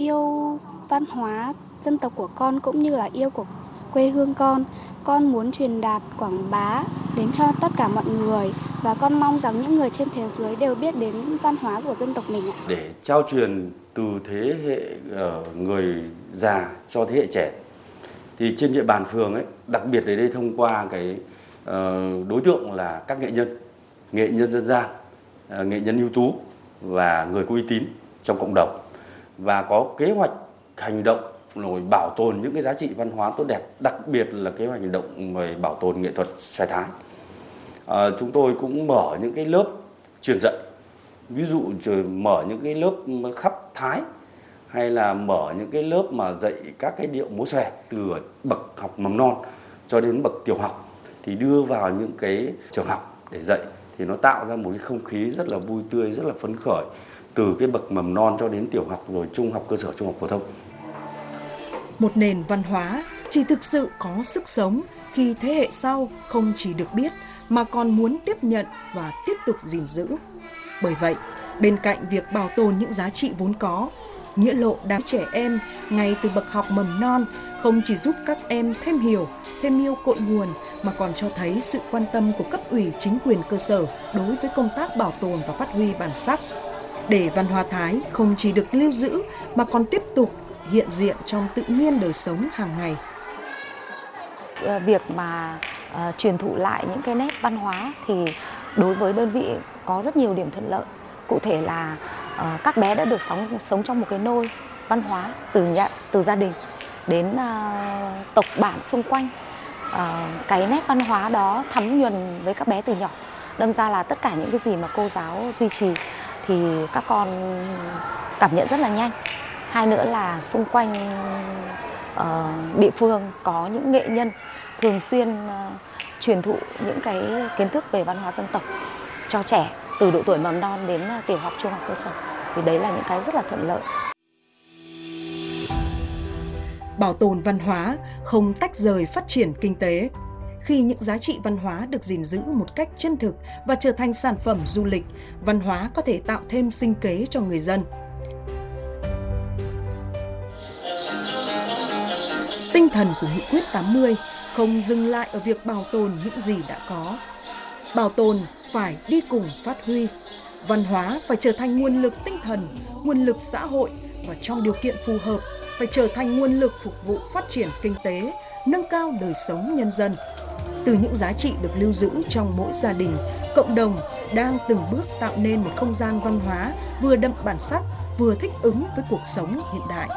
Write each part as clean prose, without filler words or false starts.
yêu văn hóa dân tộc của con cũng như là yêu của quê hương con. Con muốn truyền đạt quảng bá đến cho tất cả mọi người và con mong rằng những người trên thế giới đều biết đến văn hóa của dân tộc mình ạ. Để trao truyền từ thế hệ người già cho thế hệ trẻ thì trên địa bàn phường ấy, đặc biệt ở đây thông qua cái đối tượng là các nghệ nhân dân gian, nghệ nhân ưu tú và người có uy tín trong cộng đồng, và có kế hoạch hành động rồi bảo tồn những cái giá trị văn hóa tốt đẹp, đặc biệt là kế hoạch hành động về bảo tồn nghệ thuật xoài thái. Chúng tôi cũng mở những cái lớp truyền dạy, ví dụ mở những cái lớp khắp thái, hay là mở những cái lớp mà dạy các cái điệu múa xòe từ bậc học mầm non cho đến bậc tiểu học, thì đưa vào những cái trường học để dạy, thì nó tạo ra một cái không khí rất là vui tươi, rất là phấn khởi từ cái bậc mầm non cho đến tiểu học rồi trung học cơ sở, trung học phổ thông. Một nền văn hóa chỉ thực sự có sức sống khi thế hệ sau không chỉ được biết mà còn muốn tiếp nhận và tiếp tục gìn giữ. Bởi vậy, bên cạnh việc bảo tồn những giá trị vốn có, nghĩa lộ đám trẻ em ngay từ bậc học mầm non không chỉ giúp các em thêm hiểu, thêm yêu cội nguồn mà còn cho thấy sự quan tâm của cấp ủy chính quyền cơ sở đối với công tác bảo tồn và phát huy bản sắc. Để văn hóa Thái không chỉ được lưu giữ mà còn tiếp tục hiện diện trong tự nhiên đời sống hàng ngày. Việc mà truyền thụ lại những cái nét văn hóa thì đối với đơn vị có rất nhiều điểm thuận lợi. Cụ thể là các bé đã được sống trong một cái nôi văn hóa từ gia đình đến tộc bản xung quanh. Cái nét văn hóa đó thấm nhuần với các bé từ nhỏ. Đâm ra là tất cả những cái gì mà cô giáo duy trì thì các con cảm nhận rất là nhanh. Hai nữa là xung quanh địa phương có những nghệ nhân thường xuyên truyền thụ những cái kiến thức về văn hóa dân tộc cho trẻ từ độ tuổi mầm non đến tiểu học, trung học cơ sở. Thì đấy là những cái rất là thuận lợi. Bảo tồn văn hóa không tách rời phát triển kinh tế. Khi những giá trị văn hóa được gìn giữ một cách chân thực và trở thành sản phẩm du lịch, văn hóa có thể tạo thêm sinh kế cho người dân. Tinh thần của Nghị quyết 80 không dừng lại ở việc bảo tồn những gì đã có. Bảo tồn phải đi cùng phát huy. Văn hóa phải trở thành nguồn lực tinh thần, nguồn lực xã hội và trong điều kiện phù hợp phải trở thành nguồn lực phục vụ phát triển kinh tế, nâng cao đời sống nhân dân. Từ những giá trị được lưu giữ trong mỗi gia đình, cộng đồng đang từng bước tạo nên một không gian văn hóa vừa đậm bản sắc, vừa thích ứng với cuộc sống hiện đại.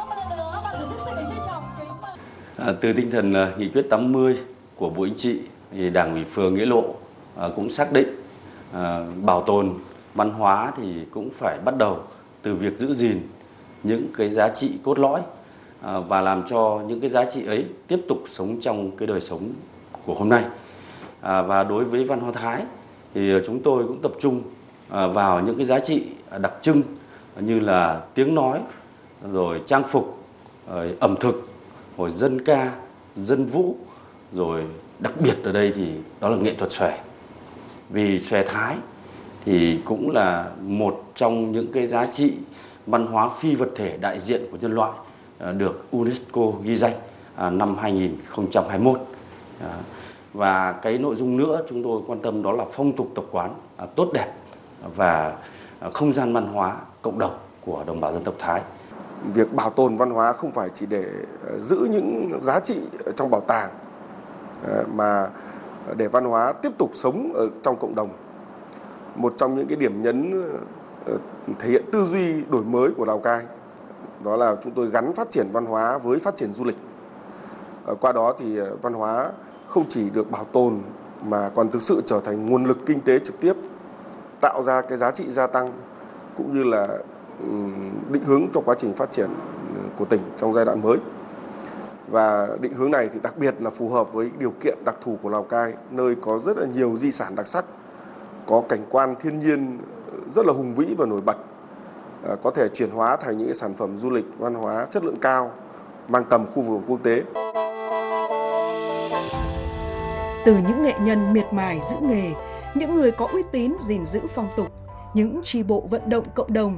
Từ tinh thần nghị quyết 80 của Bộ Chính trị, thì Đảng ủy phường Nghĩa Lộ cũng xác định bảo tồn văn hóa thì cũng phải bắt đầu từ việc giữ gìn những cái giá trị cốt lõi và làm cho những cái giá trị ấy tiếp tục sống trong cái đời sống của hôm nay. Và đối với văn hóa Thái thì chúng tôi cũng tập trung vào những cái giá trị đặc trưng như là tiếng nói, rồi trang phục, rồi ẩm thực, rồi dân ca, dân vũ, rồi đặc biệt ở đây thì đó là nghệ thuật xòe. Vì xòe Thái thì cũng là một trong những cái giá trị văn hóa phi vật thể đại diện của nhân loại được UNESCO ghi danh năm 2021. Và cái nội dung nữa chúng tôi quan tâm đó là phong tục tập quán tốt đẹp và không gian văn hóa cộng đồng của đồng bào dân tộc Thái. Việc bảo tồn văn hóa không phải chỉ để giữ những giá trị trong bảo tàng mà để văn hóa tiếp tục sống ở trong cộng đồng. Một trong những cái điểm nhấn thể hiện tư duy đổi mới của Lào Cai đó là chúng tôi gắn phát triển văn hóa với phát triển du lịch. Qua đó thì văn hóa không chỉ được bảo tồn mà còn thực sự trở thành nguồn lực kinh tế trực tiếp, tạo ra cái giá trị gia tăng cũng như là định hướng cho quá trình phát triển của tỉnh trong giai đoạn mới. Và định hướng này thì đặc biệt là phù hợp với điều kiện đặc thù của Lào Cai, nơi có rất là nhiều di sản đặc sắc, có cảnh quan thiên nhiên rất là hùng vĩ và nổi bật, có thể chuyển hóa thành những sản phẩm du lịch văn hóa chất lượng cao, mang tầm khu vực quốc tế. Từ những nghệ nhân miệt mài giữ nghề, những người có uy tín gìn giữ phong tục, những chi bộ vận động cộng đồng